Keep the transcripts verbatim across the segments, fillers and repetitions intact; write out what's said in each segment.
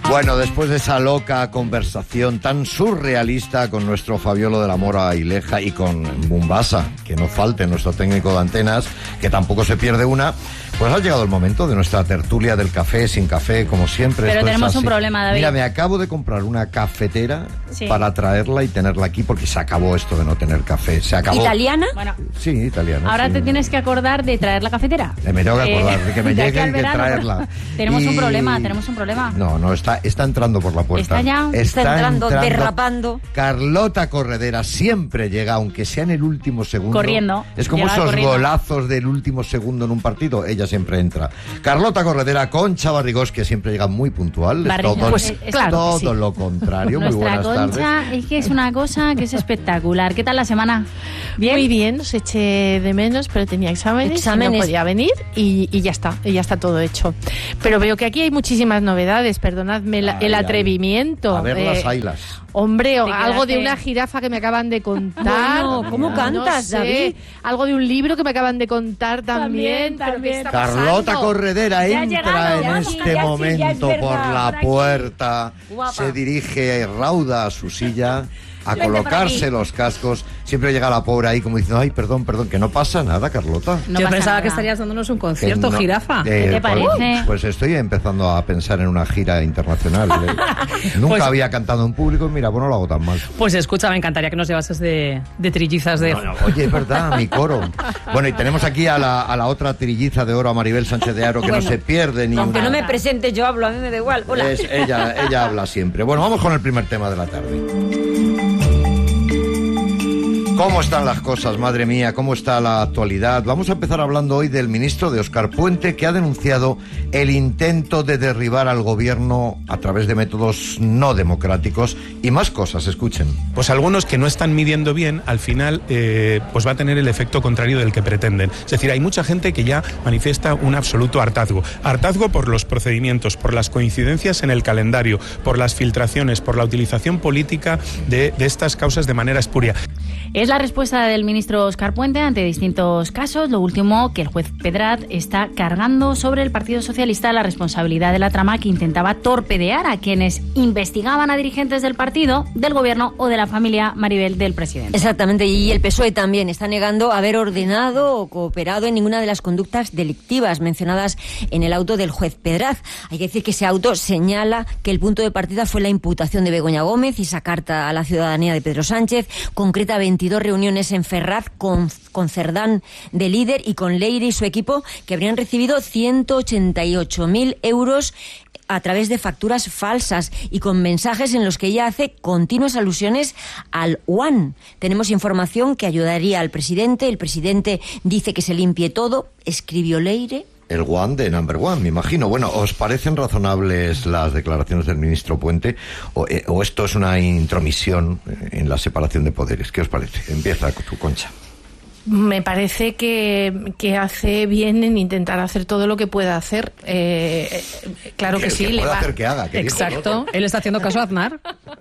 Bueno, después de esa loca conversación tan surrealista con nuestro Fabiolo de la Mora Ileja y con Bumbasa, que no falte nuestro técnico de antenas, que tampoco se pierde una, pues ha llegado el momento de nuestra tertulia del café, sin café, como siempre. Pero tenemos un problema, David. Mira, me acabo de comprar una cafetera sí. para traerla y tenerla aquí, porque se acabó esto de no tener café. Se acabó. ¿Italiana? Bueno, sí, italiana. ahora sí. te tienes que acordar de traer la cafetera. Eh, me tengo que acordar de que me de llegue al y que verano, traerla. Tenemos Y- un problema, tenemos un problema. No, no, está, está entrando por la puerta. ¿Está ya? Está entrando, derrapando. Carlota Corredera siempre llega, aunque sea en el último segundo. Corriendo. Es como Llega esos corriendo. golazos del último segundo en un partido. Ella siempre entra. Carlota Corredera, Concha Barrigós, que siempre llega muy puntual. Barrigós, todo pues, es- claro todo que sí. lo contrario. Muy Nuestra buenas Concha tardes. es que es una cosa que es espectacular. ¿Qué tal la semana? ¿Bien? Muy bien, os eché de menos, pero tenía exámenes, Exámenes. y no podía venir y, y ya está, y ya está todo hecho. Pero veo que aquí hay muchísimas novedades, perdonadme la- Ay, el ay. atrevimiento. A ver eh, las ailas. Hombre, o Te algo de quedaste- una jirafa que me acaban de contar. Bueno, ¿cómo No cantas, sé, David? Algo de un libro que me acaban de contar también. También, pero ¿qué también. está Carlota pasando? Corredera Ya ha entra llegado, en ya este sí, ya sí, ya es momento verdad, por la por aquí. puerta, Guapa. se dirige rauda a su silla a Vente por colocarse aquí. los cascos. Siempre llega la pobre ahí como diciendo, ay, perdón, perdón, que no pasa nada, Carlota. No Yo pasa pensaba nada. que estarías dándonos un Que concierto, no- jirafa. eh, ¿Qué te pues- parece? Pues estoy empezando a pensar en una gira internacional. eh. Nunca Pues- había cantado en público y mira, pues no lo hago tan mal. Pues escucha, me encantaría que nos llevases de, de trillizas de... No, no, oye, es verdad, mi coro. Bueno, y tenemos aquí a la, a la otra trilliza de oro, a Maribel Sánchez de Aro, que Bueno, no se pierde ni Aunque una. no me presente, yo hablo, a mí me da igual. Hola. Es- ella, ella habla siempre. Bueno, vamos con el primer tema de la tarde. ¿Cómo están las cosas, madre mía? ¿Cómo está la actualidad? Vamos a empezar hablando hoy del ministro de Óscar Puente, que ha denunciado el intento de derribar al gobierno a través de métodos no democráticos y más cosas. Escuchen. Pues algunos que no están midiendo bien, al final eh, pues va a tener el efecto contrario del que pretenden. Es decir, hay mucha gente que ya manifiesta un absoluto hartazgo. Hartazgo por los procedimientos, por las coincidencias en el calendario, por las filtraciones, por la utilización política de, de estas causas de manera espuria. Es la respuesta del ministro Óscar Puente ante distintos casos. Lo último, que el juez Pedrat está cargando sobre el Partido Socialista la responsabilidad de la trama que intentaba torpedear a quienes investigaban a dirigentes del partido, del gobierno o de la familia Maribel del presidente. Exactamente, y el P S O E también está negando haber ordenado o cooperado en ninguna de las conductas delictivas mencionadas en el auto del juez Pedraz. Hay que decir que ese auto señala que el punto de partida fue la imputación de Begoña Gómez y esa carta a la ciudadanía de Pedro Sánchez, concreta veintidós reuniones en Ferraz con, con Cerdán de líder y con Leire y su equipo, que habrían recibido ciento ochenta y ocho mil euros a través de facturas falsas y con mensajes en los que ella hace continuas alusiones al One. Tenemos información que ayudaría al presidente. El presidente dice que se limpie todo. Escribió Leire. El one de number one, me imagino. Bueno, ¿os parecen razonables las declaraciones del ministro Puente o, eh, o esto es una intromisión en la separación de poderes? ¿Qué os parece? Empieza tu, Concha. Me parece que, que hace bien en intentar hacer todo lo que pueda hacer. Eh, eh, claro que, El sí, que le pueda va. hacer que haga. que dijo el Exacto, otro. él está haciendo caso a Aznar.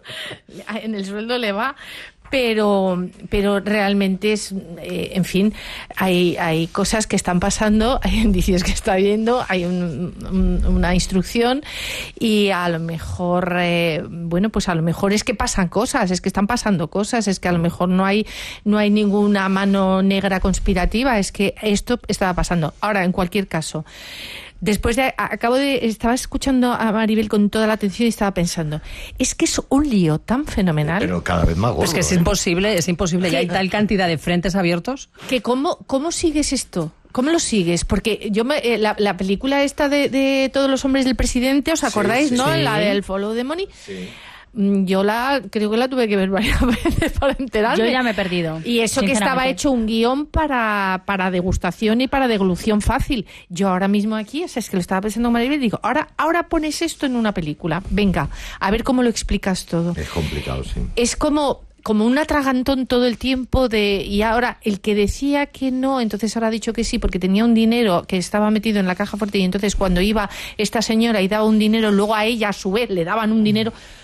En el sueldo le va. Pero, pero realmente es, eh, en fin, hay, hay cosas que están pasando, hay indicios que está viendo, hay un, un, una instrucción y a lo mejor, eh, bueno, pues a lo mejor es que pasan cosas, es que están pasando cosas, es que a lo mejor no hay, no hay ninguna mano negra conspirativa, es que esto estaba pasando. Ahora, en cualquier caso, después de, acabo de, estaba escuchando a Maribel con toda la atención y estaba pensando, es que es un lío tan fenomenal. Pero cada vez más gordo. Es que es ¿eh? imposible, es imposible. Ya hay tal cantidad de frentes abiertos. Que cómo, ¿Cómo sigues esto? ¿Cómo lo sigues? Porque yo me, eh, la, la película esta de, de Todos los hombres del presidente, ¿os acordáis, sí, no? sí. La del Follow the Money. Sí. Mm, Yo la creo que la tuve que ver varias veces para enterarme. Yo ya me he perdido. Y eso que estaba sinceramente. hecho un guión para, para degustación y para deglución fácil. Yo ahora mismo aquí, o sea, es que lo estaba pensando Maribel y digo, ahora, ahora pones esto en una película. Venga, a ver cómo lo explicas todo. Es complicado, sí. Es como, como un atragantón todo el tiempo de... Y ahora, el que decía que no, entonces ahora ha dicho que sí, porque tenía un dinero que estaba metido en la caja fuerte y entonces cuando iba esta señora y daba un dinero, luego a ella a su vez le daban un dinero...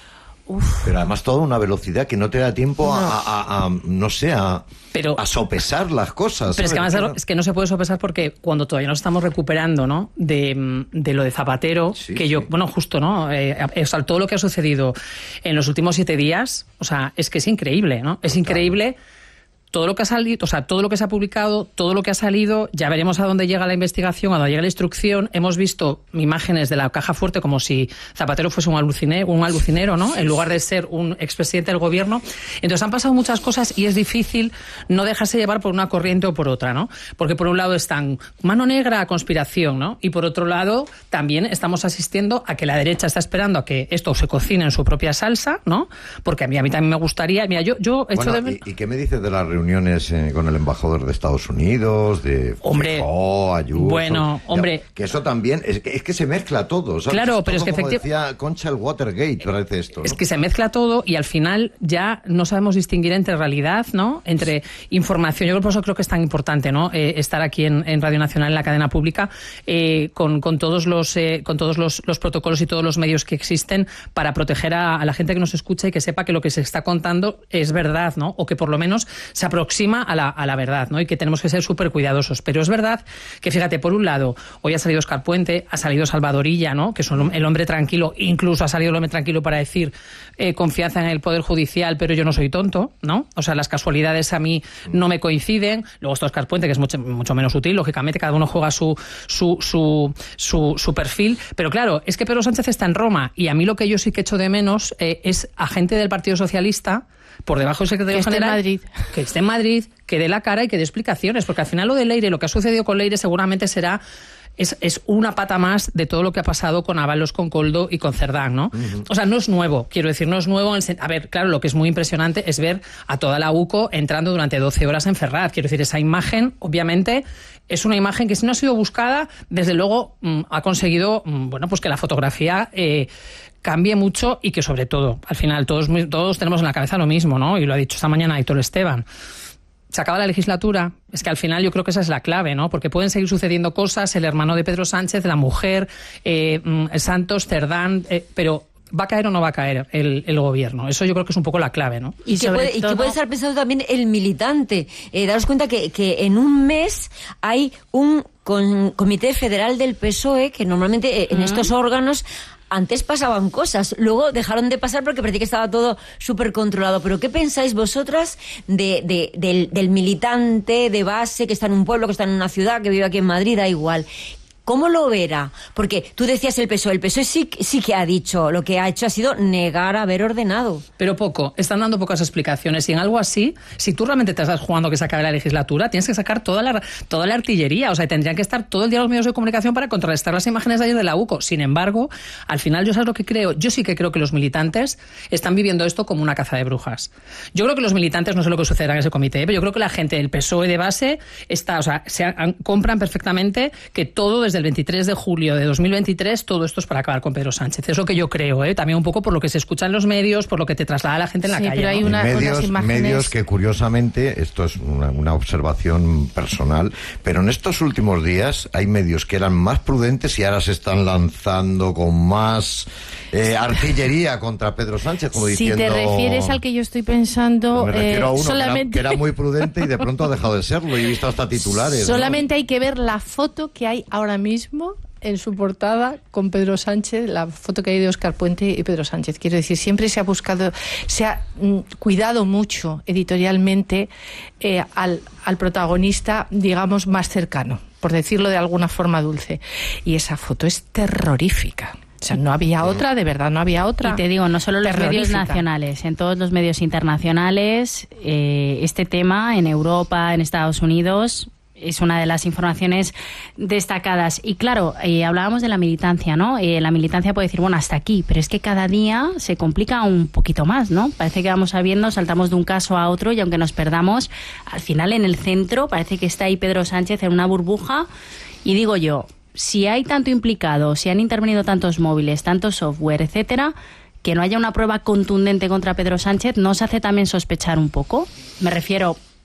Uf. Pero además toda una velocidad que no te da tiempo No. a, a- a- no sé, a, Pero- a sopesar las cosas. Pero es que ¿sabes? además es que no se puede sopesar porque cuando todavía nos estamos recuperando, ¿no? De, de lo de Zapatero, Sí, que yo, sí. bueno, justo, ¿no? Eh, o sea, todo lo que ha sucedido en los últimos siete días, o sea, es que es increíble, ¿no? Es increíble todo lo que ha salido, o sea, todo lo que se ha publicado, todo lo que ha salido, ya veremos a dónde llega la investigación, a dónde llega la instrucción. Hemos visto imágenes de la caja fuerte como si Zapatero fuese un alucinero, un alucinero, ¿no? En lugar de ser un expresidente del gobierno. Entonces han pasado muchas cosas y es difícil no dejarse llevar por una corriente o por otra, ¿no? Porque por un lado están mano negra, conspiración, ¿no? Y por otro lado también estamos asistiendo a que la derecha está esperando a que esto se cocine en su propia salsa, ¿no? Porque a mí, a mí también me gustaría, mira, yo, yo echo Bueno, de men- ¿y, y qué me dices de las reuniones eh, con el embajador de Estados Unidos, de Hombre, Feijóo, Ayuso? bueno, Ya, hombre. que eso también, es que, es que se mezcla todo, ¿sabes? Claro, pero Todo es que como efecti- decía Concha, el Watergate, parece esto, ¿no? Es que se mezcla todo y al final ya no sabemos distinguir entre realidad, ¿no? Entre información. Yo por eso creo que es tan importante, ¿no? Eh, estar aquí en, en Radio Nacional, en la cadena pública, eh, con, con todos los eh, con todos los, los protocolos y todos los medios que existen para proteger a, a la gente que nos escucha y que sepa que lo que se está contando es verdad, ¿no? O que por lo menos se aproxima a la, a la verdad, ¿no? Y que tenemos que ser súper cuidadosos. Pero es verdad que, fíjate, por un lado, hoy ha salido Óscar Puente, ha salido Salvadorilla, ¿no? Que es un- el hombre tranquilo, incluso ha salido el hombre tranquilo para decir eh, confianza en el Poder Judicial, pero yo no soy tonto, ¿no? O sea, las casualidades a mí no me coinciden. Luego está Óscar Puente, que es mucho, mucho menos sutil, lógicamente, cada uno juega su, su, su, su, su perfil. Pero claro, es que Pedro Sánchez está en Roma y a mí lo que yo sí que echo de menos eh, es a gente del Partido Socialista por debajo del secretario Que esté en general, Madrid. que esté en Madrid, que dé la cara y que dé explicaciones, porque al final lo de Leire, lo que ha sucedido con Leire seguramente será es, es una pata más de todo lo que ha pasado con Ábalos, con Coldo y con Cerdán, ¿no? Uh-huh. O sea, no es nuevo, quiero decir, no es nuevo. En el, a ver, claro, lo que es muy impresionante es ver a toda la U C O entrando durante doce horas en Ferraz. Quiero decir, esa imagen, obviamente, es una imagen que si no ha sido buscada, desde luego mmm, ha conseguido, mmm, bueno, pues que la fotografía eh, cambie mucho y que sobre todo, al final, todos, todos tenemos en la cabeza lo mismo, ¿no? Y lo ha dicho esta mañana Aitor Esteban. Se acaba la legislatura, es que al final yo creo que esa es la clave, ¿no? Porque pueden seguir sucediendo cosas, el hermano de Pedro Sánchez, la mujer, eh, Santos, Cerdán, eh, pero ¿va a caer o no va a caer el, el gobierno? Eso yo creo que es un poco la clave, ¿no? Y, y que puede, todo... y que puede estar pensando también el militante. Eh, daros cuenta que, que en un mes hay un con, comité federal del P S O E que normalmente eh, en uh-huh. estos órganos antes pasaban cosas, luego dejaron de pasar porque parecía que estaba todo súper controlado. Pero ¿qué pensáis vosotras de, de, del, del militante de base que está en un pueblo, que está en una ciudad, que vive aquí en Madrid, da igual? ¿Cómo lo verá? Porque tú decías el P S O E. El P S O E sí, sí que ha dicho, lo que ha hecho ha sido negar haber ordenado. Pero poco, están dando pocas explicaciones. Y en algo así, si tú realmente te estás jugando que se acabe la legislatura, tienes que sacar toda la, toda la artillería. O sea, tendrían que estar todo el día los medios de comunicación para contrarrestar las imágenes de ayer de la U C O. Sin embargo, al final, yo sabes lo que creo. Yo sí que creo que los militantes están viviendo esto como una caza de brujas. Yo creo que los militantes, no sé lo que sucederá en ese comité, pero yo creo que la gente del P S O E de base está, o sea, se han, compran perfectamente que todo desde el veintitrés de julio de dos mil veintitrés, todo esto es para acabar con Pedro Sánchez. Es lo que yo creo, ¿eh? También un poco por lo que se escucha en los medios, por lo que te traslada la gente en la sí, calle. Pero hay ¿no? una, medios, unas imágenes... medios que curiosamente, esto es una, una observación personal, pero en estos últimos días hay medios que eran más prudentes y ahora se están lanzando con más eh, artillería contra Pedro Sánchez, como si diciendo... Si te refieres al que yo estoy pensando... Me refiero eh, a uno solamente... que, era, que era muy prudente y de pronto ha dejado de serlo y he visto hasta titulares. Solamente ¿no? hay que ver la foto que hay ahora mismo en su portada con Pedro Sánchez, la foto que hay de Óscar Puente y Pedro Sánchez. Quiero decir, siempre se ha buscado, se ha mm, cuidado mucho editorialmente eh, al, al protagonista, digamos, más cercano, por decirlo de alguna forma dulce. Y esa foto es terrorífica. O sea, no había otra, de verdad, no había otra. Y te digo, no solo en los medios nacionales, en todos los medios internacionales, eh, este tema en Europa, en Estados Unidos... es una de las informaciones destacadas. Y claro, eh, hablábamos de la militancia, ¿no? Eh, la militancia puede decir, bueno, hasta aquí, pero es que cada día se complica un poquito más, ¿no? Parece que vamos sabiendo, saltamos de un caso a otro y aunque nos perdamos, al final en el centro parece que está ahí Pedro Sánchez en una burbuja. Y digo yo, si hay tanto implicado, si han intervenido tantos móviles, tanto software, etcétera, que no haya una prueba contundente contra Pedro Sánchez, ¿no se hace también sospechar un poco? Me refiero...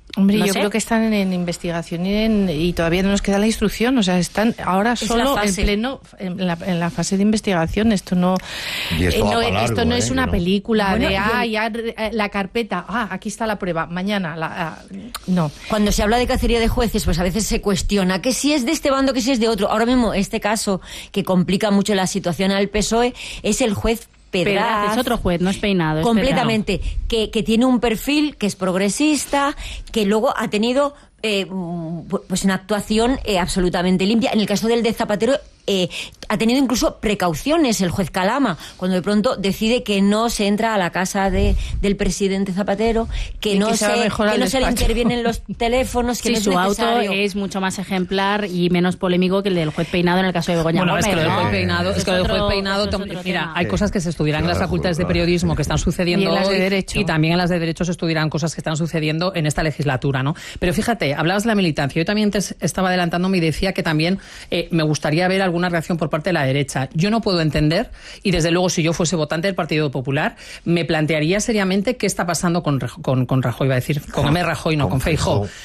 Hombre, no yo sé. creo que están en, en investigación y, en, y todavía no nos queda la instrucción. O sea, están ahora Es solo la en fase. pleno en la, en la fase de investigación. Esto no, Y esto eh, va no, para esto largo, no ¿eh? es una Que no. película Bueno, de yo- ah, ya eh, la carpeta, ah, aquí está la prueba, mañana, la, ah, no. Cuando se habla de cacería de jueces, pues a veces se cuestiona que si es de este bando, que si es de otro. Ahora mismo, este caso que complica mucho la situación al P S O E es el juez Pedraz. Pedraz es otro juez, no es Peinado. Es Completamente. Que, que tiene un perfil que es progresista, que luego ha tenido eh, pues una actuación eh, absolutamente limpia. En el caso del de Zapatero, eh, ha tenido incluso precauciones el juez Calama, cuando de pronto decide que no se entra a la casa de, del presidente Zapatero, que Y no que se va se, mejor que al no se le despacho. intervienen los teléfonos, que Sí, no es su auto necesario. es mucho más ejemplar y menos polémico que el del juez Peinado en el caso de Begoña Bueno, Gómez. es que lo del ¿no? juez Peinado, es que lo del juez otro- Peinado, eso es tom- otro mira, tema. hay cosas que se estudiarán en las Claro, facultades de claro. periodismo que están sucediendo Y en las de hoy, Derecho. y también en las de Derecho se estudiarán cosas que están sucediendo en esta legislatura, ¿no? Pero fíjate, hablabas de la militancia. Yo también te estaba adelantándome y decía que también eh, me gustaría ver alguna reacción por parte de la derecha. Yo no puedo entender, y desde luego si yo fuese votante del Partido Popular, me plantearía seriamente qué está pasando con, Raj- con, con Rajoy, iba a decir, con M. Rajoy, no, Con con Feijóo. Feijóo.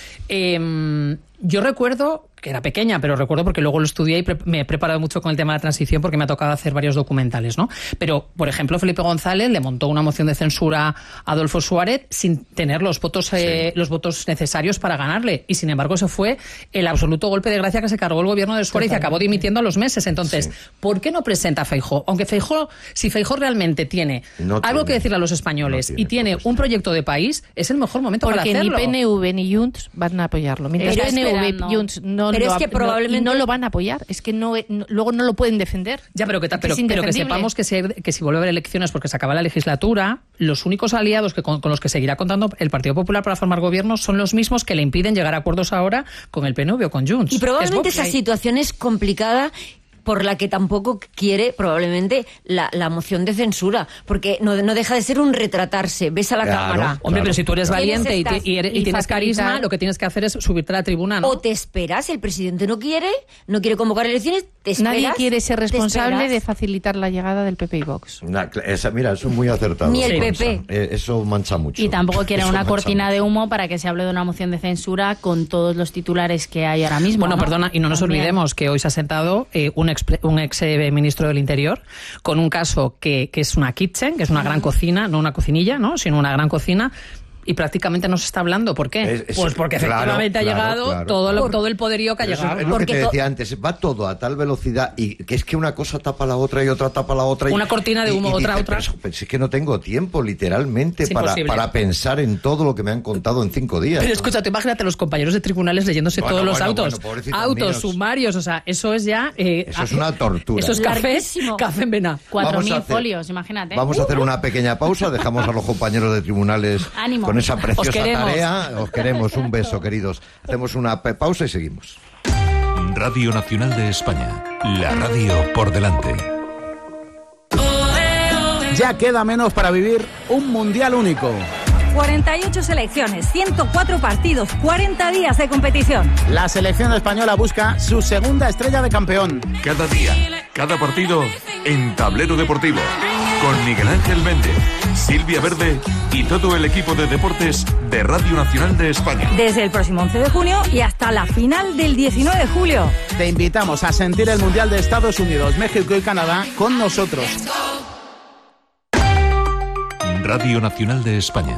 Eh, yo recuerdo, que era pequeña, pero recuerdo porque luego lo estudié y pre- me he preparado mucho con el tema de la transición porque me ha tocado hacer varios documentales, ¿no? Pero, por ejemplo, Felipe González le montó una moción de censura a Adolfo Suárez sin tener los votos, eh, los votos necesarios para ganarle. Y, sin embargo, eso fue el absoluto golpe de gracia que se cargó el gobierno de Suárez y acabó dimitiendo a los meses. Entonces, Sí. ¿por qué no presenta a Feijóo? Aunque Feijóo, si Feijóo realmente tiene No algo tiene. que decirle a los españoles No tiene y tiene propuesta. un proyecto de país, es el mejor momento para Porque ni hacerlo. P N V ni Junts van a apoyarlo. Mientras Está P N V esperando. y Junts no Pero lo, es que no- probablemente- y no lo van a apoyar. Es que no, no- luego no lo pueden defender. Ya, pero que, ta- Es pero, pero que indefendible. sepamos que si, que si vuelve a haber elecciones porque se acaba la legislatura, los únicos aliados que con, con los que seguirá contando el Partido Popular para formar gobierno son los mismos que le impiden llegar a acuerdos ahora con el P N V o con Junts. Y probablemente Es Vox. esa situación es complicada por la que tampoco quiere probablemente la, la moción de censura, porque no, no deja de ser un retratarse. Ves a la Claro. cámara. Hombre, Claro. pero si tú eres ¿Quiénes valiente y, estás? ti- y eres- y Y tienes facilitar- carisma, lo que tienes que hacer es subirte a la tribuna, ¿no? O te esperas, el presidente no quiere, no quiere convocar elecciones, te esperas. Nadie quiere ser te responsable esperas. de facilitar la llegada del P P y Vox. Nah, cl- esa- mira, eso es muy acertado. Ni el eso P mancha. P. Eh, Eso mancha mucho. Y tampoco quieren Eso una mancha cortina mucho. de humo para que se hable de una moción de censura con todos los titulares que hay ahora mismo. Bueno, ¿no? perdona, y no nos También. olvidemos que hoy se ha sentado eh, un ex, un ex eh, ministro del Interior con un caso que, que es una kitchen, que es una gran cocina, no una cocinilla, ¿no? sino una gran cocina. Y prácticamente no se está hablando. ¿Por qué? Es- es- pues porque claro, efectivamente claro, ha llegado claro, todo, claro. lo- todo el poderío que ha Pero eso llegado. es lo que Porque te to- decía antes, va todo a tal velocidad y que es que una cosa tapa la otra y otra tapa la otra. y- Una cortina de y- humo, y otra, dice, otra. Pero, pero si es que no tengo tiempo, literalmente, Es para, imposible. para pensar en todo lo que me han contado en cinco días. Pero ¿no? escúchate, imagínate los compañeros de tribunales leyéndose Bueno, todos los bueno, autos. bueno, pobrecitos autos, míos. sumarios, o sea, eso es ya... eh, Eso es una tortura. Eso es café, Larguísimo. café en vena. Cuatro Vamos a mil hacer- folios, imagínate. Vamos a hacer una pequeña pausa, dejamos a los compañeros de tribunales Ánimo. con esa preciosa queremos. tarea. Os queremos, un beso, queridos. Hacemos una pe- pausa y seguimos. Radio Nacional de España, la radio por delante. Ya queda menos para vivir un mundial único. cuarenta y ocho selecciones, ciento cuatro partidos, cuarenta días de competición. La selección española busca su segunda estrella de campeón. Cada día, cada partido en Tablero Deportivo. Con Miguel Ángel Méndez, Silvia Verde y todo el equipo de deportes de Radio Nacional de España. Desde el próximo once de junio y hasta la final del diecinueve de julio. Te invitamos a sentir el mundial de Estados Unidos, México y Canadá con nosotros. Radio Nacional de España.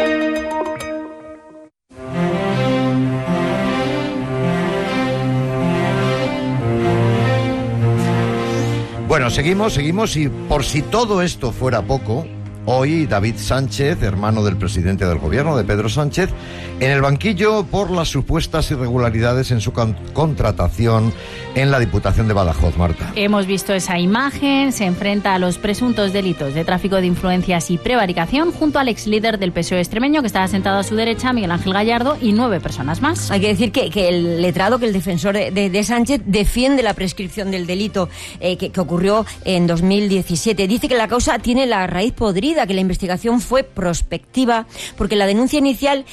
Bueno, seguimos, seguimos y por si todo esto fuera poco, hoy David Sánchez, hermano del presidente del gobierno, de Pedro Sánchez, en el banquillo por las supuestas irregularidades en su con- contratación en la Diputación de Badajoz, Marta. Hemos visto esa imagen, se enfrenta a los presuntos delitos de tráfico de influencias y prevaricación junto al ex líder del P S O E extremeño que estaba sentado a su derecha, Miguel Ángel Gallardo, y nueve personas más. Hay que decir que, que el letrado, que el defensor de, de Sánchez, defiende la prescripción del delito eh, que, que ocurrió en dos mil diecisiete. Dice que la causa tiene la raíz podrida, que la investigación fue prospectiva, porque la denuncia inicial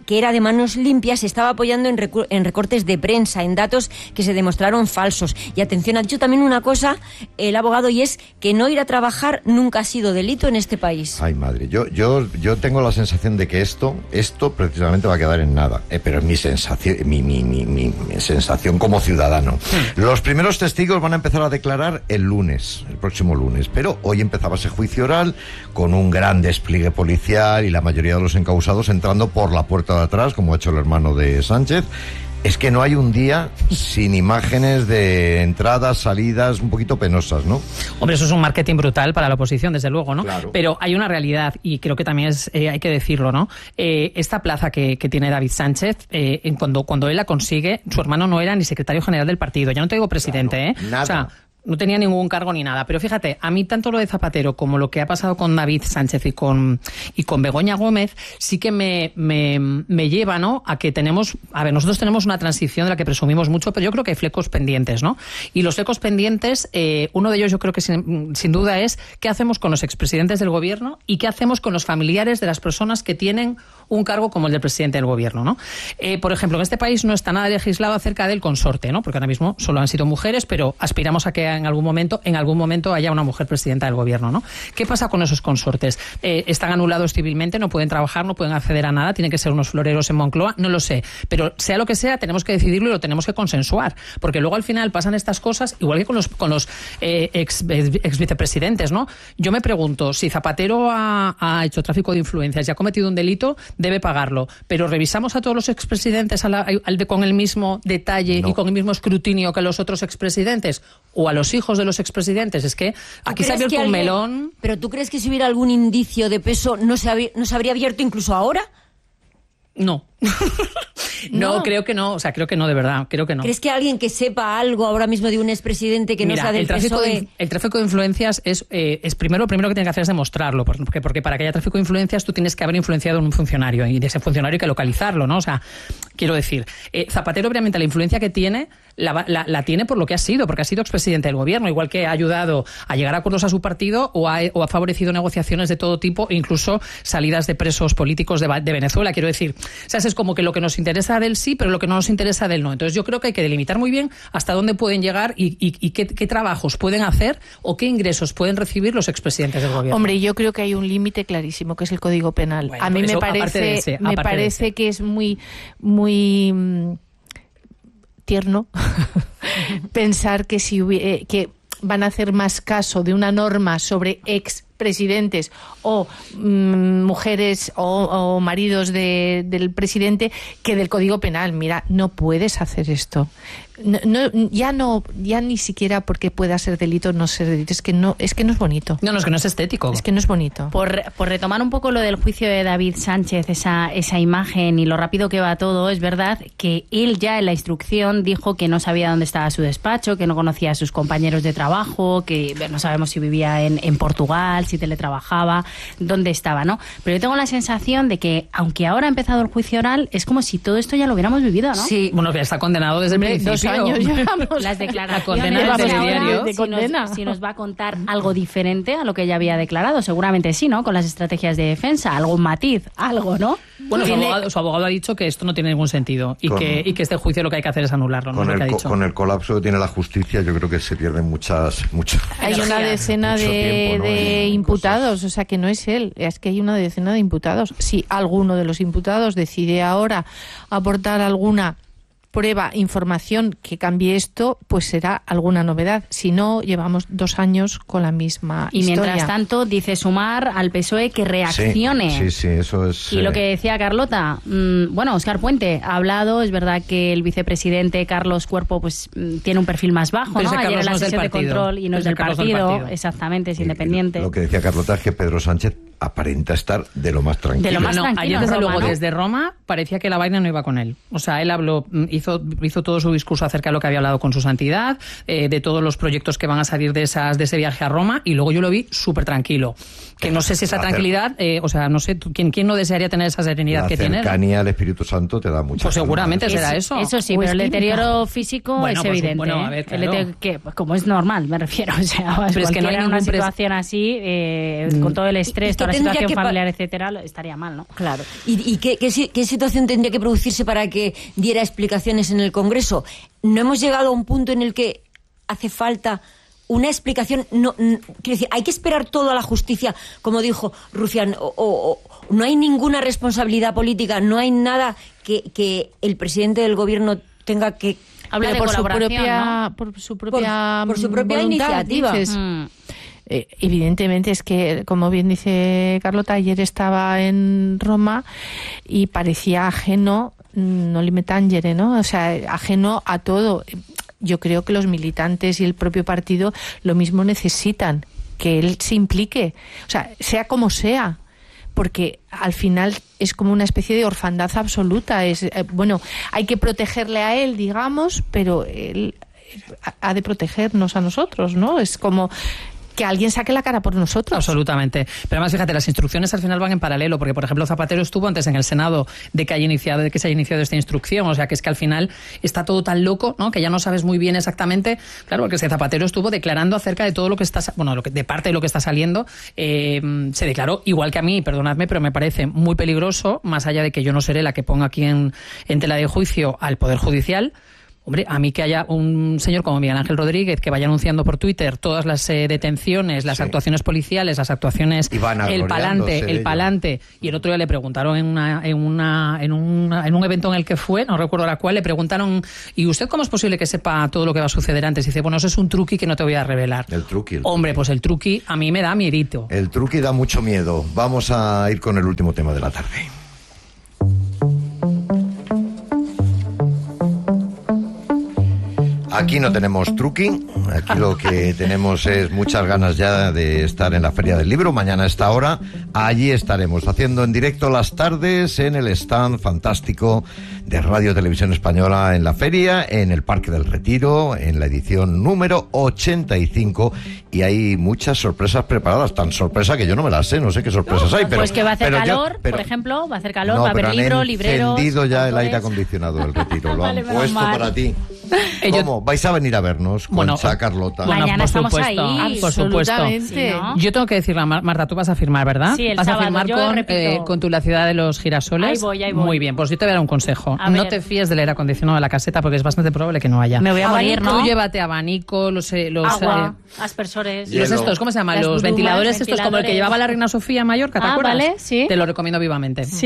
que era de manos limpias, se estaba apoyando en, recu- en recortes de prensa, en datos que se demostraron falsos. Y atención, ha dicho también una cosa el abogado, y es que no ir a trabajar nunca ha sido delito en este país. Ay, madre, yo, yo, yo tengo la sensación de que esto, esto precisamente va a quedar en nada, eh, pero es mi sensación, mi, mi, mi, mi, mi sensación como ciudadano. Hmm. Los primeros testigos van a empezar a declarar el lunes, el próximo lunes, pero hoy empezaba ese juicio oral con un gran despliegue policial y la mayoría de los encausados entrando por la puerta de atrás, como ha hecho el hermano de Sánchez. Es que no hay un día sin imágenes de entradas, salidas un poquito penosas, ¿no? Hombre, eso es un marketing brutal para la oposición, desde luego, ¿no? Claro. Pero hay una realidad, y creo que también es, eh, hay que decirlo, ¿no? Eh, esta plaza que, que tiene David Sánchez, eh, en cuando, cuando él la consigue, su hermano no era ni secretario general del partido. Ya no te digo presidente, claro, ¿eh? Nada. O sea, no tenía ningún cargo ni nada. Pero fíjate, a mí tanto lo de Zapatero como lo que ha pasado con David Sánchez y con y con Begoña Gómez sí que me, me, me lleva, ¿no?, a que tenemos... A ver, nosotros tenemos una transición de la que presumimos mucho, pero yo creo que hay flecos pendientes, ¿no? Y los flecos pendientes, eh, uno de ellos yo creo que sin, sin duda es qué hacemos con los expresidentes del gobierno y qué hacemos con los familiares de las personas que tienen un cargo como el del presidente del gobierno, ¿no? Eh, por ejemplo, en este país no está nada legislado acerca del consorte, ¿no? Porque ahora mismo solo han sido mujeres, pero aspiramos a que en algún momento, en algún momento haya una mujer presidenta del gobierno, ¿no? ¿Qué pasa con esos consortes? Eh, ¿Están anulados civilmente? ¿No pueden trabajar? ¿No pueden acceder a nada? ¿Tienen que ser unos floreros en Moncloa? No lo sé. Pero sea lo que sea, tenemos que decidirlo y lo tenemos que consensuar. Porque luego al final pasan estas cosas, igual que con los, con los eh, ex, ex vicepresidentes, ¿no? Yo me pregunto, si Zapatero ha, ha hecho tráfico de influencias y ha cometido un delito, debe pagarlo. Pero revisamos a todos los expresidentes a la, al de, con el mismo detalle no. y con el mismo escrutinio que los otros expresidentes, o a los hijos de los expresidentes. Es que aquí se ha abierto un alguien, melón. ¿Pero tú crees que si hubiera algún indicio de peso no se, hab- no se habría abierto incluso ahora? No. no, no, creo que no. O sea, creo que no, de verdad. Creo que no. ¿Crees que alguien que sepa algo ahora mismo de un expresidente que Mira, no sea del el tráfico P S O E... de, el tráfico de influencias es, eh, es primero, lo primero que tiene que hacer es demostrarlo. Porque, porque para que haya tráfico de influencias tú tienes que haber influenciado en un funcionario. Y de ese funcionario hay que localizarlo, ¿no? O sea, quiero decir, eh, Zapatero, obviamente, la influencia que tiene la, la, la tiene por lo que ha sido, porque ha sido expresidente del gobierno, igual que ha ayudado a llegar a acuerdos a su partido o ha, o ha favorecido negociaciones de todo tipo, incluso salidas de presos políticos de, de Venezuela. Quiero decir, o sea, es como que lo que nos interesa del sí, pero lo que no nos interesa del no. Entonces yo creo que hay que delimitar muy bien hasta dónde pueden llegar y, y, y qué, qué trabajos pueden hacer o qué ingresos pueden recibir los expresidentes del gobierno. Hombre, yo creo que hay un límite clarísimo, que es el Código Penal. Bueno, a mí eso, me parece, ese, me parece que es muy, muy mmm, tierno pensar que si hubiera, que van a hacer más caso de una norma sobre ex presidentes o mmm, mujeres o, o maridos de, del presidente que del Código Penal. Mira, no puedes hacer esto. No, no, ya no, ya ni siquiera porque pueda ser delito no ser delito, es que no, es que no es bonito. No, no, es que no es estético. Es que no es bonito. Por, por retomar un poco lo del juicio de David Sánchez, esa, esa imagen y lo rápido que va todo, es verdad que él ya en la instrucción dijo que no sabía dónde estaba su despacho, que no conocía a sus compañeros de trabajo, que no sabemos si vivía en, en Portugal, si teletrabajaba, dónde estaba, ¿no? Pero yo tengo la sensación de que, aunque ahora ha empezado el juicio oral, es como si todo esto ya lo hubiéramos vivido, ¿no? Sí. Bueno, que está condenado desde el principio. Dos años llevamos. Las declaraciones. La condena del telediario. Si nos, si nos va a contar algo diferente a lo que ya había declarado, seguramente sí, ¿no? Con las estrategias de defensa, algún matiz, algo, ¿no? Bueno, su abogado, su abogado ha dicho que esto no tiene ningún sentido y, con, que, y que este juicio lo que hay que hacer es anularlo, ¿no? Con, lo que el, ha dicho. con el colapso que tiene la justicia, yo creo que se pierden muchas... muchas hay una decena de, tiempo, ¿no? de imputados, cosas. O sea que no es él, es que hay una decena de imputados. Si alguno de los imputados decide ahora aportar alguna prueba, información que cambie esto, pues será alguna novedad. Si no, llevamos dos años con la misma y historia. Mientras tanto, dice Sumar al P S O E que reaccione. Sí, sí, sí, eso es... Y eh... lo que decía Carlota, mmm, bueno, Óscar Puente ha hablado, es verdad que el vicepresidente Carlos Cuerpo pues tiene un perfil más bajo, pero ¿no? Ayer en la no sesión de control y no es del partido, del partido, exactamente, es y, independiente. Lo que decía Carlota es que Pedro Sánchez aparenta estar de lo más tranquilo. De lo más no, tranquilo. Ayer, desde Roma, luego, ¿no? desde Roma, parecía que la vaina no iba con él. O sea, él habló, hizo, hizo todo su discurso acerca de lo que había hablado con su santidad, eh, de todos los proyectos que van a salir de esas de ese viaje a Roma, y luego yo lo vi súper tranquilo. Que no sé si esa tranquilidad, eh, o sea, no sé, ¿quién, quién no desearía tener esa serenidad la que tiene? La cercanía al Espíritu Santo te da mucha... Pues seguramente calma. será es, eso. Eso sí, pero el deterioro físico bueno, es evidente. Bueno, a ver, claro. el que, como es normal, me refiero. O sea, pero es que no hay una ningún situación así, eh, con todo el estrés, ¿Y, y toda la tendría situación que pa- familiar, etcétera, estaría mal, ¿no? Claro. ¿Y, y qué, qué, si- qué situación tendría que producirse para que diera explicaciones en el Congreso? ¿No hemos llegado a un punto en el que hace falta una explicación? No, n- quiero decir, hay que esperar todo a la justicia, como dijo Rufián, o, o- o no hay ninguna responsabilidad política, no hay nada que, que el presidente del gobierno tenga que... Habla de por su colaboración, propia, ¿no? por su propia, Por- por su propia voluntad, iniciativa. dices. Mm. Eh, evidentemente es que, como bien dice Carlota, ayer estaba en Roma y parecía ajeno, no limite tangere, ¿no? O sea, ajeno a todo. Yo creo que los militantes y el propio partido lo mismo necesitan, que él se implique, o sea, sea como sea. Porque al final es como una especie de orfandad absoluta. Es eh, bueno, hay que protegerle a él, digamos, pero él ha- ha de protegernos a nosotros, ¿no? Es como que alguien saque la cara por nosotros. Absolutamente. Pero además, fíjate, las instrucciones al final van en paralelo, porque, por ejemplo, Zapatero estuvo antes en el Senado de que haya iniciado, de que se haya iniciado esta instrucción. O sea, que es que al final está todo tan loco, ¿no? Que ya no sabes muy bien exactamente. Claro, porque es que Zapatero estuvo declarando acerca de todo lo que está, bueno, lo que, de parte de lo que está saliendo. Eh, se declaró, igual que a mí, perdonadme, pero me parece muy peligroso, más allá de que yo no seré la que ponga aquí en, en tela de juicio al Poder Judicial. Hombre, a mí que haya un señor como Miguel Ángel Rodríguez que vaya anunciando por Twitter todas las eh, detenciones, las Sí. actuaciones policiales, las actuaciones, Y van el agloriándose palante, de el ello. palante. Y el otro día le preguntaron en una, en una, en una, en un evento en el que fue, no recuerdo la cual, le preguntaron, ¿y usted cómo es posible que sepa todo lo que va a suceder antes? Y dice, bueno, eso es un truqui que no te voy a revelar. El truqui. el Hombre, truqui. pues el truqui a mí me da miedito. El truqui da mucho miedo. Vamos a ir con el último tema de la tarde. Aquí no tenemos truqui, aquí lo que tenemos es muchas ganas ya de estar en la Feria del Libro, mañana a esta hora, allí estaremos haciendo en directo las tardes en el stand fantástico de Radio Televisión Española en la feria, en el Parque del Retiro, en la edición número ochenta y cinco, y hay muchas sorpresas preparadas, tan sorpresa que yo no me las sé, no sé qué sorpresas hay, pero... Pues que va a hacer pero yo- calor, pero- por ejemplo, va a hacer calor, No, va a haber pero han libro, libreros... encendido ya el autores. aire acondicionado del Retiro, lo Vale, han menos puesto mal. para ti. Eh, yo- ¿Cómo? ¿Vais a venir a vernos, Bueno, Concha, Carlota? bueno, Mañana por estamos supuesto, ahí. por supuesto. Absolutamente. Sí, ¿no? Yo tengo que decirle a Mar- Marta, tú vas a firmar, ¿verdad? Sí, el vas sábado, a firmar yo con, repito. eh, con tu La Ciudad de los Girasoles. Ahí voy, ahí voy. Muy bien, pues yo te voy a dar un consejo. A no ver. te fíes del aire acondicionado de la caseta porque es bastante probable que no haya. Me voy a morir, Tú ¿no? llévate abanico, los, eh, los, Agua, eh, aspersores... Hielo. los estos, ¿cómo se llaman? Las Los brumas, ventiladores, estos como el que ventiladores. llevaba la reina Sofía en Mallorca, ¿te Ah, acuerdas? vale, sí. Te lo recomiendo vivamente. Sí.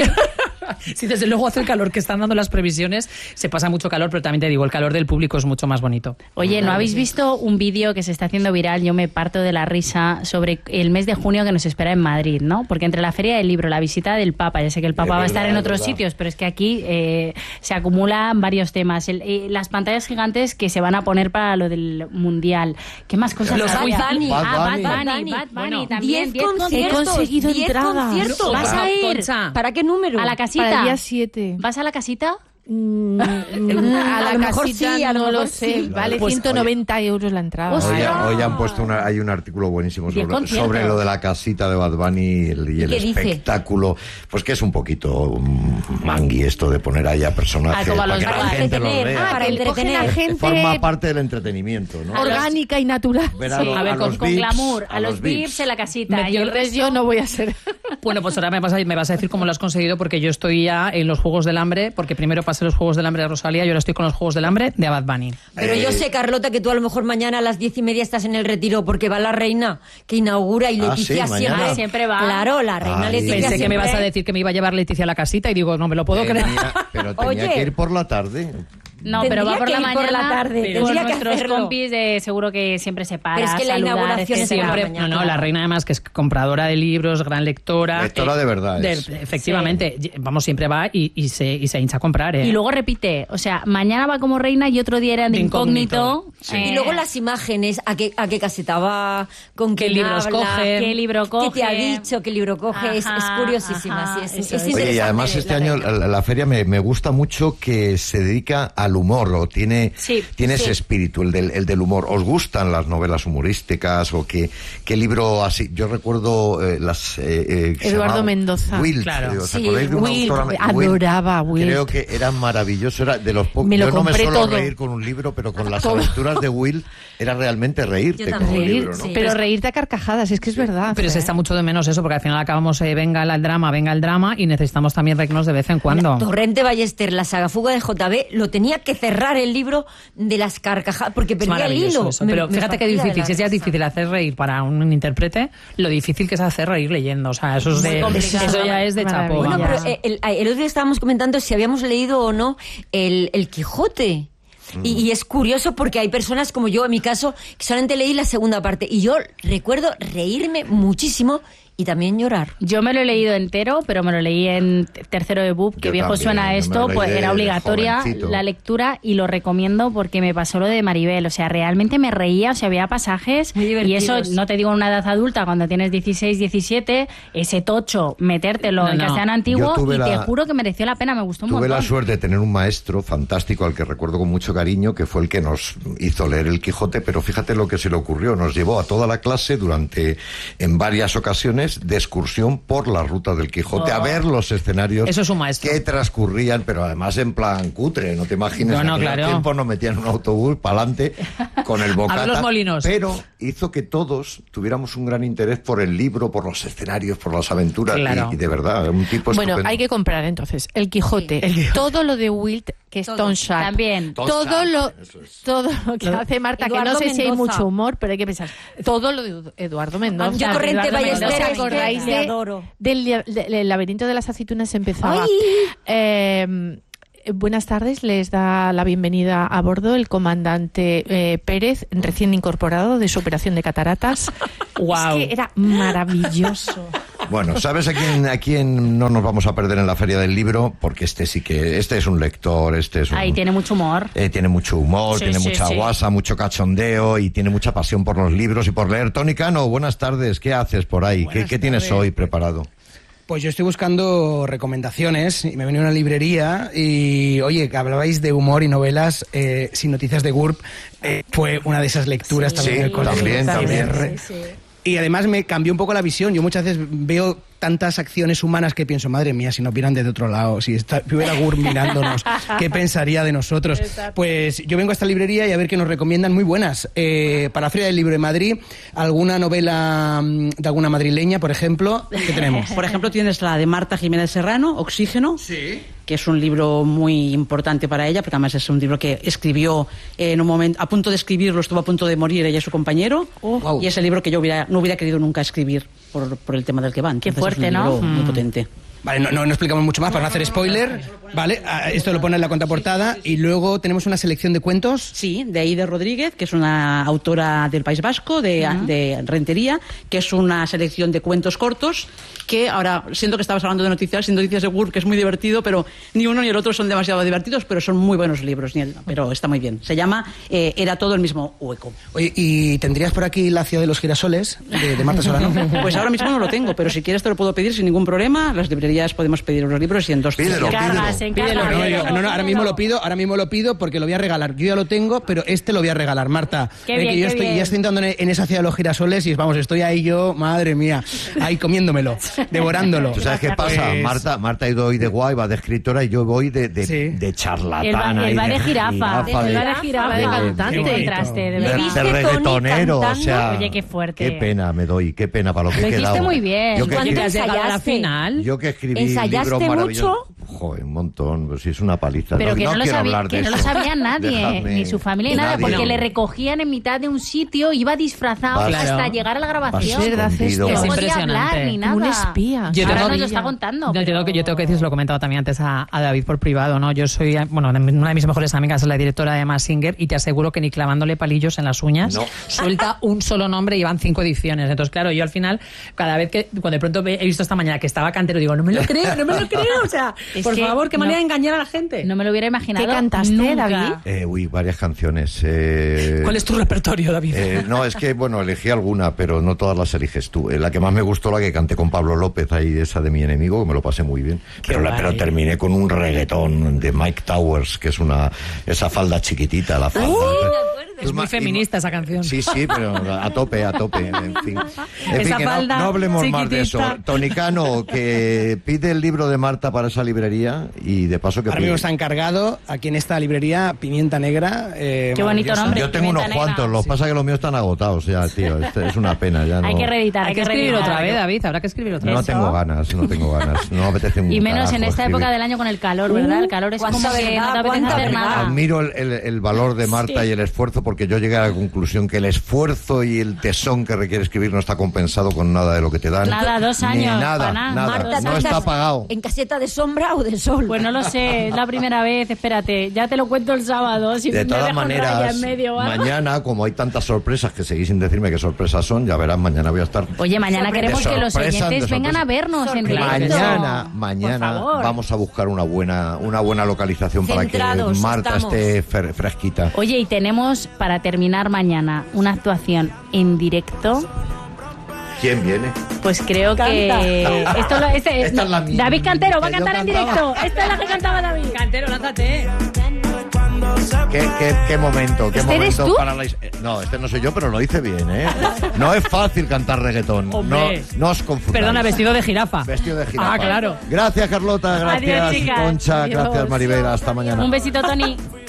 Sí, desde luego hace el calor que están dando las previsiones, se pasa mucho calor, pero también te digo, el calor del público es mucho más bonito. Oye, ¿no habéis visto un vídeo que se está haciendo viral? Yo me parto de la risa sobre el mes de junio que nos espera en Madrid, ¿no? Porque entre la Feria del Libro, la visita del Papa, ya sé que el Papa Es va a verdad, estar en es otros verdad. sitios, pero es que aquí eh, se acumulan varios temas. El- eh, las pantallas gigantes que se van a poner para lo del Mundial. ¿Qué más cosas Los hay? Bad Bunny. Ah, Bad Bad Bunny. Bunny, Bad Bunny Bueno, también. diez diez conciertos, conciertos. conseguido diez entrada. conciertos. ¿Vas a ir? Concha. ¿Para qué número? ¿A la casita? Para el día siete. ¿Vas a la casita? Mm, a la a lo mejor casita sí, a lo no lo mejor sé. sí. Vale Pues, ciento noventa euros la entrada. Hoy, ¡Ostras! hoy han puesto una, hay un artículo buenísimo Diez sobre, conciertos. sobre lo de la casita de Bad Bunny y el, y el qué dice? espectáculo. Pues que es un poquito mm, mangui esto de poner ahí a personajes Ah, como a para los que la Bad. gente los Entretener. vea. Ah, para que le cogen a entretener. gente Forma parte del entretenimiento, ¿no? orgánica y natural. Ver a, Sí, lo- a ver, a con, los con V I Ps, glamour. A, los V I Ps V I en la casita. Me- y el Entonces resto... yo no voy a ser. Bueno, pues ahora me vas, a, me vas a decir cómo lo has conseguido, porque yo estoy ya en los Juegos del Hambre, porque primero pasé los Juegos del Hambre de Rosalía y ahora estoy con los Juegos del Hambre de Bad Bunny. Pero yo sé, Carlota, que tú a lo mejor mañana a las diez y media estás en el Retiro porque va la reina que inaugura y Ah, Leticia sí, mañana. siempre, Ah, siempre va. Claro, la reina Ay. Leticia Pensé que me siempre- ibas a decir que me iba a llevar Leticia a la casita y digo, no me lo puedo creer. Tenía- pero tenía Oye. que ir por la tarde. No, pero va Tendría por que la ir mañana. por la tarde, con tendría que nuestros hacerlo. compis de seguro que siempre se para. Pero es que la saludar, inauguración es etcétera. por la Siempre, mañana. no, no, la reina además que es compradora de libros, gran lectora. Lectora de verdad es. Efectivamente, vamos, siempre va y, y se, y se hincha a comprar, ¿eh? Y luego repite, o sea, mañana va como reina y otro día era de De incógnito. incógnito. Sí. Eh, Y luego las imágenes, a qué, a qué caseta va, con ¿Qué quién libros habla, coge? ¿Qué libro coge? qué te ha dicho, qué libro coge, es, es Ajá, curiosísima, ajá, sí, es, eso es es. interesante. Oye, y además la este año reina. la, la feria me, me gusta mucho que se dedica al al humor, o tiene, sí, tiene sí. ese espíritu, el del, el del humor. ¿Os gustan las novelas humorísticas o qué, qué libro así? Yo recuerdo eh, las... Eh, eh, Eduardo Mendoza. Wilt, claro. ¿os Sí, acordáis de una Wilt, autora? adoraba Wilt. Creo que era maravilloso, era de los pocos... Me lo Yo no me compré suelo todo. reír con un libro, pero con las Todo. aventuras de Wilt era realmente reírte con un libro, ¿no? Sí. Pero reírte a carcajadas, es que es verdad. Pero se está mucho de menos eso, porque al final acabamos, eh, venga el drama, venga el drama, y necesitamos también reírnos de vez en cuando. Torrente Ballester, la saga Fuga de J B, lo tenía que cerrar el libro de las carcajadas, porque Es perdía el maravilloso hilo. eso. Me- Pero me fíjate qué partía de difícil, la si es ya risa. difícil hacer reír para un intérprete, lo difícil que es hacer reír leyendo. O sea, eso es de, eso ya es de chapó. Bueno, vamos. pero eh, el, el otro día estábamos comentando si habíamos leído o no el, el Quijote. Y, y es curioso porque hay personas como yo, en mi caso, que solamente leí la segunda parte. Y yo recuerdo reírme muchísimo y también llorar. Yo me lo he leído entero, pero me lo leí en tercero de B U P, que Yo viejo también, suena yo me esto, lo leí pues de- era de obligatoria jovencito. la lectura y lo recomiendo porque me pasó lo de Maribel, o sea, realmente me reía, o sea, había pasajes Muy y eso divertidos. no te digo en una edad adulta, cuando tienes dieciséis, diecisiete, ese tocho, metértelo No, en no. castellano Yo antiguo tuve y te la- juro que mereció la pena, me gustó un Tuve montón. la suerte de tener un maestro fantástico al que recuerdo con mucho cariño, que fue el que nos hizo leer el Quijote, pero fíjate lo que se le ocurrió. Nos llevó a toda la clase durante, en varias ocasiones, de excursión por la ruta del Quijote, Oh. a ver los escenarios Eso es un maestro. que transcurrían, pero además en plan cutre, no te imagines. No, no, en aquel claro. tiempo nos metían en un autobús para adelante con el bocata. A ver los molinos. Pero hizo que todos tuviéramos un gran interés por el libro, por los escenarios, por las aventuras, Claro. y, y de verdad, un tipo Bueno, estupendo. hay que comprar entonces El Quijote, Sí. El Quijote. todo lo de Wilt, que es Todo. Tom Sharp. También. Tom Todo Sharp, lo, eso es. todo lo que hace Marta, que no Eduardo sé si hay Mendoza. mucho humor, pero hay que pensar. Todo lo de Edu- Eduardo Mendoza. Yo Torrente Eduardo Ballester, Mendoza, es ¿os que acordáis le de- adoro. del, li- de- del laberinto de las aceitunas empezaba? ¡Ay! Eh, buenas tardes, les da la bienvenida a bordo el comandante eh, Pérez, recién incorporado de su operación de cataratas. Guau. Es que era maravilloso. Bueno, ¿sabes a quién, a quién no nos vamos a perder en la Feria del Libro? Porque este sí que, este es un lector, este es un... Ahí tiene mucho humor. eh, tiene mucho humor, Sí, tiene sí, mucha sí. guasa, mucho cachondeo y tiene mucha pasión por los libros y por leer. Tony Cano, buenas tardes, ¿qué haces por ahí? ¿Qué, Buenas qué tienes tardes. hoy preparado? Pues yo estoy buscando recomendaciones y me venía a una librería y, oye, que hablabais de humor y novelas eh, sin noticias de G U R P. Eh, fue una de esas lecturas Sí, también en el colegio. también, también. Re- Y además me cambió un poco la visión. Yo muchas veces veo tantas acciones humanas que pienso, madre mía, si nos vieran desde otro lado, si está- si hubiera G U R P mirándonos, ¿qué pensaría de nosotros? Pues yo vengo a esta librería y a ver qué nos recomiendan muy buenas. Eh, para la Feria del Libro de Madrid, alguna novela mm, de alguna madrileña, por ejemplo, ¿qué tenemos? Por ejemplo, tienes la de Marta Jiménez Serrano, Oxígeno, que es un libro muy importante para ella, porque además es un libro que escribió eh, en un momento, a punto de escribirlo, estuvo a punto de morir ella y su compañero, Wow. y es el libro que yo hubiera, no hubiera querido nunca escribir por, por el tema del que va. Qué Entonces, fuerte, es un ¿no? libro muy Mm. potente. Vale, no, no, no explicamos mucho más para no hacer spoiler. Vale, ah, esto lo pone en la contraportada. Y luego tenemos una selección de cuentos. Sí, de Aida Rodríguez, que es una autora del País Vasco, de, de Rentería, que es una selección de cuentos cortos, que ahora, siento que estabas hablando de noticias, sin noticias de G U R P, que es muy divertido, pero ni uno ni el otro son demasiado divertidos, pero son muy buenos libros, ni el- pero está muy bien. Se llama eh, Era todo el mismo hueco. Oye, ¿y tendrías por aquí La ciudad de los girasoles, de, de Marta Solano? Pues ahora mismo no lo tengo, pero si quieres te lo puedo pedir sin ningún problema. Las librerías podemos pedir los libros y en dos Pídelo, días. Encargas, pídelo. encargas. No, no, yo- no, no, ahora mismo lo pido, ahora mismo lo pido porque lo voy a regalar. Yo ya lo tengo, pero este lo voy a regalar, Marta. Qué Eh, bien, que yo qué estoy, bien. ya estoy entrando en, en esa ciudad de los girasoles y vamos, estoy ahí yo, madre mía, ahí comiéndomelo, devorándolo. ¿Tú sabes qué pasa? Pues- Marta, Marta ha ido hoy de guay, va de escritora y yo voy de, de, Sí. de charlatana. Él va, él y va de jirafa, jirafa, él va de jirafa, de de cantante. Qué contraste, de de- verdad. de viste, Tony, reggaetonero, o cantando? sea... Oye, qué fuerte. Qué pena me doy, qué pena para lo que Lo he hiciste quedado. muy bien. Yo que, ¿Cuánto Oye, que escribí, has llegado a la ensayaste? final. yo que escribí ¿Ensayaste libros maravillosos... mucho? Joder, un montón, pues sí, es una paliza. Pero no, que no, lo quiero sabía, hablar de que no lo eso. sabía nadie, Dejadme- ni su familia ni nada, nadie. porque No. le recogían en mitad de un sitio, iba disfrazado Vas- hasta Claro. llegar a la grabación. Vas verdad escondido. No Es podía impresionante. hablar ni nada. Como un espía. Yo Ahora tengo- nos lo está contando. No, yo, tengo que, yo tengo que decir, se lo he comentado también antes a, a David por privado, ¿no? Yo soy, bueno, una de mis mejores amigas es la directora de Massinger y te aseguro que ni clavándole palillos en las uñas No. suelta un solo nombre y van cinco ediciones. Entonces, claro, yo al final, cada vez que, cuando de pronto he visto esta mañana que estaba Cantero, digo, no me lo creo, no me lo creo, o sea, Por que favor, qué no- manera de engañar a la gente. No me lo hubiera imaginado. ¿Qué cantaste, nunca. David? Eh, uy, varias canciones. eh, ¿Cuál es tu repertorio, David? Eh, no, es que, bueno, elegí alguna, pero no todas las eliges tú. Eh, la que más me gustó, la que canté con Pablo López, ahí, esa de Mi Enemigo, que me lo pasé muy bien. Pero, la, pero terminé con un reggaetón de Mike Towers, que es una esa falda chiquitita, la falda. Es muy feminista esa canción. Sí, sí, pero a tope, a tope, en fin. En Esa fin, que no, falda no hablemos más de eso. chiquitita. Tonicano, que pide el libro de Marta para esa librería y de paso que Ahora pide. mismo está encargado aquí en esta librería Pimienta Negra. eh, Qué bonito maravillosa. nombre. Yo tengo Pimienta unos negra. cuantos, lo que pasa es que los míos están agotados ya, tío. Este es una pena, ya no. Hay que reeditar, hay, Hay que escribir reeditar. otra vez, David. Habrá que escribir otra No vez. tengo ganas, no tengo ganas. No me apetece un Y menos en carajo esta escribir. época del año con el calor, ¿verdad? El calor es como cuánta que verdad, no te apetece cuánta hacer verdad. nada. Admiro el, el- el valor de Marta Sí. y el esfuerzo, porque yo llegué a la conclusión que el esfuerzo y el tesón que requiere escribir no está compensado con nada de lo que te dan. Nada, dos Ni años, nada, para nada. nada. Marta, no ¿tú está estás pagado. ¿En caseta de sombra o de sol? Pues no lo sé, es la primera vez, espérate, ya te lo cuento el sábado, si De me todas dejo raya maneras, en medio, ¿vale? mañana, como hay tantas sorpresas que seguís sin decirme qué sorpresas son, ya verás, mañana voy a estar. Oye, mañana De queremos que los sorpresa, oyentes de vengan sorpresa. a vernos en directo. Mañana, Por mañana favor. vamos a buscar una buena, una buena localización para que Centrados Marta estamos. esté fre- fresquita. Oye, y tenemos para terminar mañana una actuación en directo. ¿Quién viene? Pues creo Canta. que esto lo, este, Esta es la mía. David Cantero va a Que yo cantar en cantaba. directo. Esta es la que cantaba David. Cantero, lánzate. ¿Qué, qué, qué momento? ¿Qué ¿Este eres momento tú? para la his- eh, No, este no soy yo, pero lo hice bien, ¿eh? No es fácil cantar reggaetón. No, Hombre. no os confundáis. Perdona, vestido de jirafa. Vestido de jirafa. Ah, claro. Gracias, Carlota. Gracias, Adiós, chicas. Concha. Adiós. Gracias, Maribel. Hasta mañana. Un besito, Tony.